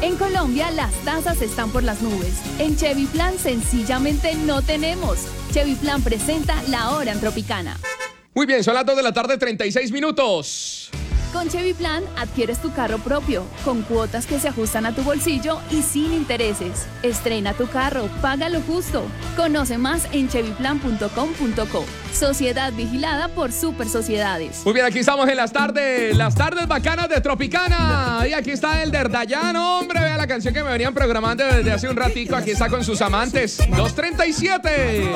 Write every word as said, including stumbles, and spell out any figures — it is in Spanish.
En Colombia las tasas están por las nubes. En Chevy Plan sencillamente no tenemos. Chevy Plan presenta La Hora en Tropicana. Muy bien, son las dos de la tarde, treinta y seis minutos. Con Chevy Plan adquieres tu carro propio, con cuotas que se ajustan a tu bolsillo y sin intereses. Estrena tu carro, paga lo justo. Conoce más en chevy plan punto com punto co. Sociedad vigilada por Super Sociedades. Muy bien, aquí estamos en las tardes, las tardes bacanas de Tropicana. Y aquí está el Dayan, hombre, vea la canción que me venían programando desde hace un ratico. Aquí está con sus amantes, dos treinta y siete.